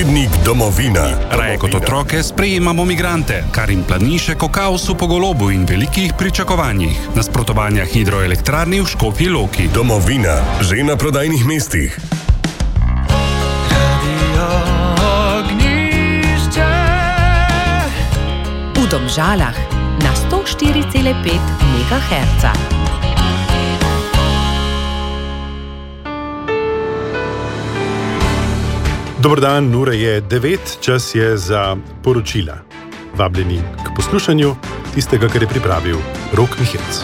Tednik domovina. Raje kot otroke sprejemamo migrante, kar jim planiše ko kaosu po Golobu in velikih pričakovanjih. Nasprotovanja hidroelektrarni v Škofji Loki. Domovina, že na prodajnih mestih. V Domžalah na 104,5 MHz. Dober dan, ura je 9, čas je za poročila. Vabljeni k poslušanju tistega, kar je pripravil Rok Mihec.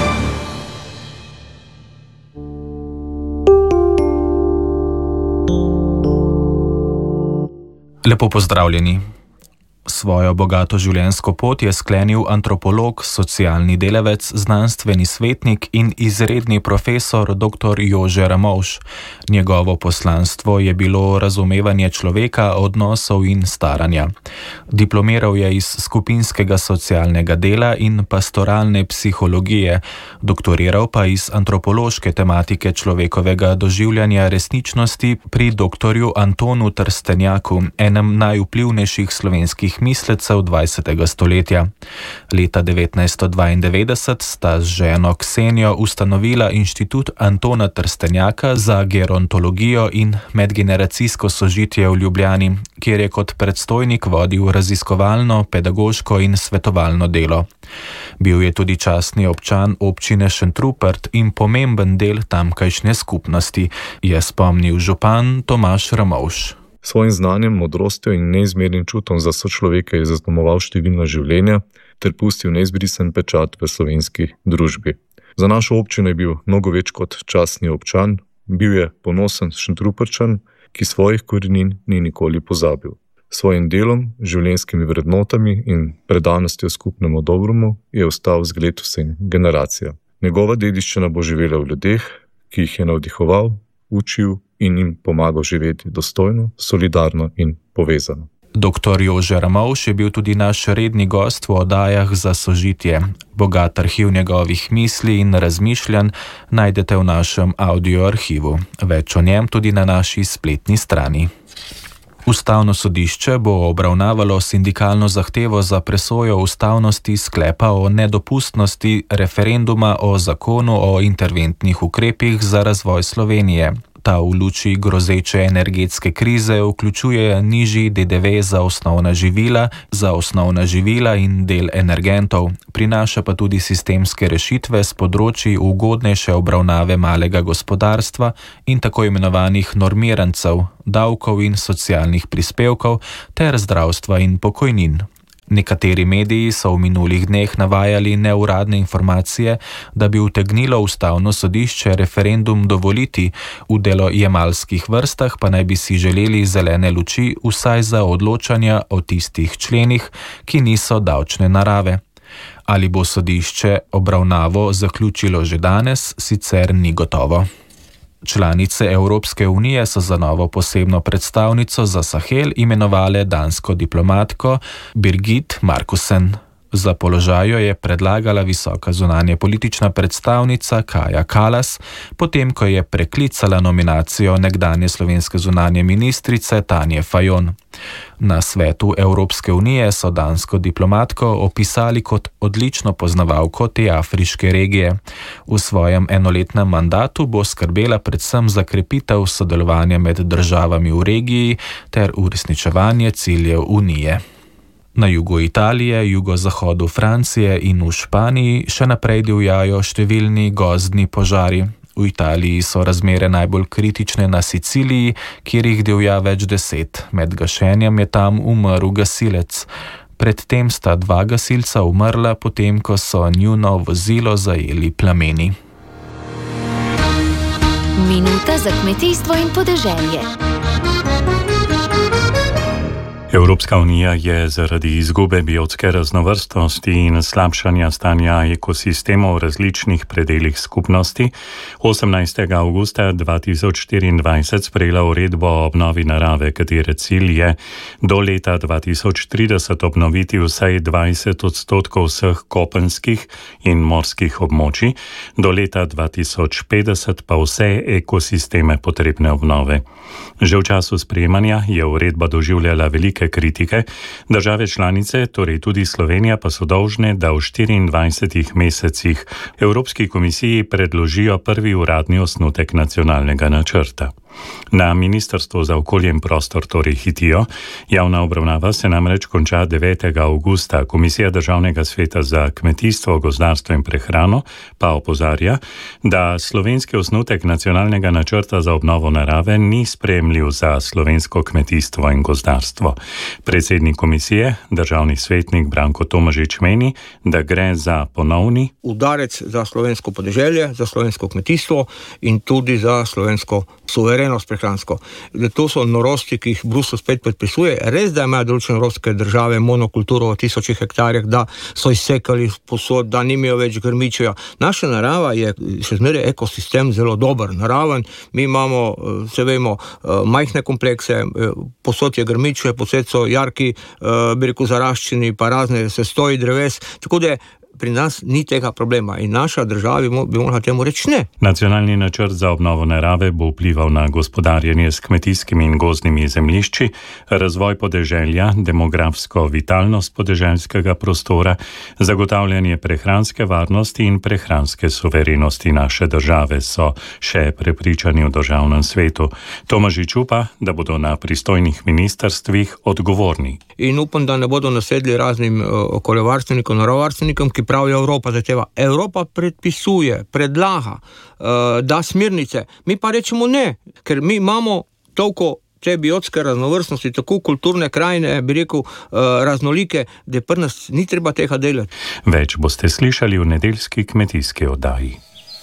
Lepo pozdravljeni. Svojo bogato življenjsko pot je sklenil antropolog, socialni delavec, znanstveni svetnik in izredni profesor dr. Jože Ramovš. Njegovo poslanstvo je bilo razumevanje človeka, odnosov in staranja. Diplomiral je iz skupinskega socialnega dela in pastoralne psihologije, doktoriral pa iz antropološke tematike človekovega doživljanja resničnosti pri doktorju Antonu Trstenjaku, enem najvplivnejših slovenskih mislecev 20. stoletja. Leta 1992 sta z ženo Ksenijo ustanovila Inštitut Antona Trstenjaka za gerontologijo in medgeneracijsko sožitje v Ljubljani, kjer je kot predstojnik vodil raziskovalno, pedagoško in svetovalno delo. Bil je tudi častni občan občine Šentrupert in pomemben del tamkajšnje skupnosti, je spomnil župan Tomaž Ramovš. Svojim znanjem, modrostjo in neizmernim čutom za sočloveka je zaznamoval številna življenja ter pustil neizbrisen pečat v slovenski družbi. Za našo občino je bil mnogo več kot častni občan, bil je ponosen Šentruperčan, ki svojih korenin ni nikoli pozabil. Svojim delom, življenjskimi vrednotami in predanostjo skupnemu dobremu je ostal zgled vsem generacijam. Njegova dediščina bo živela v ljudeh, ki jih je navdihoval, učil in jim pomagal živeti dostojno, solidarno in povezano. Dr. Jože Ramovš je bil tudi naš redni gost v oddajah za sožitje. Bogat arhiv njegovih misli in razmišljanj najdete v našem audioarhivu. Več o njem tudi na naši spletni strani. Ustavno sodišče bo obravnavalo sindikalno zahtevo za presojo ustavnosti sklepa o nedopustnosti referenduma o zakonu o interventnih ukrepih za razvoj Slovenije. Ta v luči grozeče energetske krize vključuje nižji DDV za osnovna živila in del energentov, prinaša pa tudi sistemske rešitve s področji ugodnejše obravnave malega gospodarstva in tako imenovanih normirancev, davkov in socialnih prispevkov ter zdravstva in pokojnin. Nekateri mediji so v minulih dneh navajali neuradne informacije, da bi utegnilo ustavno sodišče referendum dovoliti, v delojemalskih vrstah pa naj bi si želeli zelene luči vsaj za odločanja o tistih členih, ki niso davčne narave. Ali bo sodišče obravnavo zaključilo že danes, sicer ni gotovo. Članice Evropske unije so za novo posebno predstavnico za Sahel imenovale dansko diplomatko Birgit Markusen. Za položaj jo je predlagala visoka zunanjepolitična predstavnica Kaja Kallas, potem ko je preklicala nominacijo nekdanje slovenske zunanje ministrice Tanje Fajon. Na svetu Evropske unije so dansko diplomatko opisali kot odlično poznavalko te afriške regije. V svojem enoletnem mandatu bo skrbela predvsem za krepitev sodelovanja med državami v regiji ter uresničevanje ciljev Unije. Na jugu Italije, jugozahodu Francije in v Španiji še naprej divjajo številni gozdni požari. V Italiji so razmere najbolj kritične na Siciliji, kjer jih divja več 10. Med gašenjem je tam umrl gasilec. Predtem sta 2 gasilca umrla, potem ko so njuno vozilo zajeli plameni. Minuta za kmetijstvo in podeželje. Evropska unija je zaradi izgube biotske raznovrstnosti in slabšanja stanja ekosistemov v različnih predelih skupnosti 18. avgusta 2024 sprejela uredbo o obnovi narave, katere cilj je do leta 2030 obnoviti vsaj 20% vseh kopenskih in morskih območij, do leta 2050 pa vse ekosisteme potrebne obnove. Že v času sprejemanja je uredba doživljala velike kritike, države članice, torej tudi Slovenija, pa so dolžne, da v 24 mesecih Evropski komisiji predložijo prvi uradni osnutek nacionalnega načrta. Na Ministrstvu za okolje in prostor torej hitijo. Javna obravnava se namreč konča 9. avgusta. Komisija Državnega sveta za kmetijstvo, gozdarstvo in prehrano pa opozarja, da slovenski osnutek nacionalnega načrta za obnovo narave ni sprejemljiv za slovensko kmetijstvo in gozdarstvo. Predsednik komisije, državni svetnik Branko Tomažič meni, da gre za ponovni udarec za slovensko podeželje, za slovensko kmetijstvo in tudi za slovensko suverenost prehransko. To so norosti, ki jih Bruselj spet predpisuje. Res, da imajo določene evropske države monokulturo v 1000 hektarjih, da so izsekali posod, da nimajo več grmičeja. Naša narava je še zmeraj ekosistem zelo dober, naraven. Mi imamo, se vemo, majhne komplekse, posod je grmiče, posod so jarki, zaraščeni, pa razne sestoji dreves. Tako da pri nas ni tega problema in naša država bi morala temu reči ne. Nacionalni načrt za obnovo narave bo vplival na gospodarjenje s kmetijskimi in gozdnimi zemljišči, razvoj podeželja, demografsko vitalnost podeželskega prostora, zagotavljanje prehranske varnosti in prehranske suverenosti naše države, so še prepričani v državnem svetu. Tomažič upa, da bodo na pristojnih ministrstvih odgovorni. In upam, da ne bodo nasedli raznim okoljevarstvenikom, naravovarstvenikom, ki pravijo Evropa predpisuje, predlaga, da smernice. Mi pa rečemo ne, ker mi imamo toliko te biotske raznovrstnosti, tako kulturne krajine, bi rekel, raznolike, da pri nas ni treba tega delati. Več boste slišali v nedeljski kmetijski oddaji.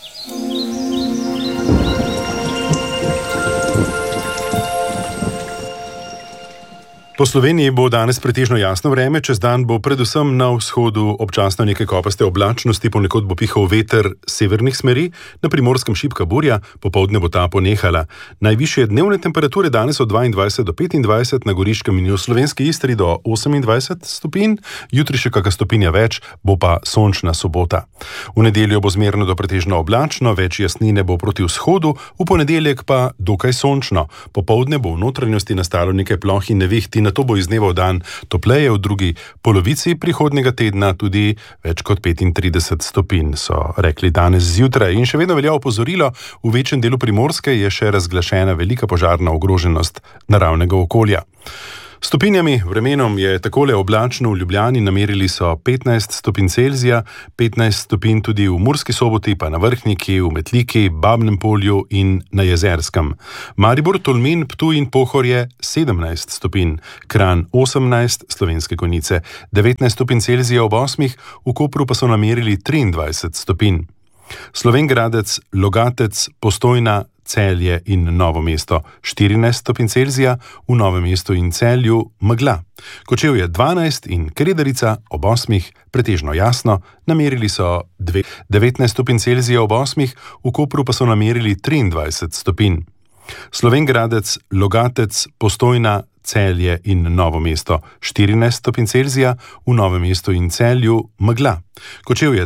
Po Sloveniji bo danes pretežno jasno vreme, čez dan bo predvsem na vzhodu občasno nekaj kopaste oblačnosti, ponekod bo pihal veter severnih smeri, na Primorskem šibka burja, popoldne bo ta ponehala. Najvišje dnevne temperature danes od 22 do 25, na Goriškem in v Slovenski Istri do 28 stopinj, jutri še kakšna stopinja več, bo pa sončna sobota. V nedeljo bo zmerno do pretežno oblačno, več jasnine bo proti vzhodu, v ponedeljek pa dokaj sončno. Popoldne bo v notranjosti nastalo nekaj ploh in nevihti, nato bo iz dneva v dan topleje, v drugi polovici prihodnjega tedna tudi več kot 35 stopinj, so rekli danes zjutraj. In še vedno velja opozorilo, v večjem delu Primorske je še razglašena velika požarna ogroženost naravnega okolja. Stopinjami, vremenom je takole oblačno. V Ljubljani namerili so 15 stopinj Celzija, 15 stopinj tudi v Murski Soboti, pa na Vrhniki, v Metliki, Babnem Polju in na Jezerskem. Maribor, Tolmin, Ptuj in Pohorje 17 stopinj, Kranj 18, Slovenske Konjice 19 stopinj Celzija ob 8, v Kopru pa so namerili 23 stopinj. Slovenj Gradec, Logatec, Postojna, Celje in Novo mesto 14 stopinj Celzija, v Novem mestu in Celju megla. Kočevje 12 in Kredarica ob 8 pretežno jasno, namerili so 19 stopinj Celzija ob 8, v Kopru pa so namerili 23 stopinj. Slovenj Gradec, Logatec, Postojna, Celje in Novo mesto 14 stopinj Celzija, v Novem mestu in Celju megla. Kočevje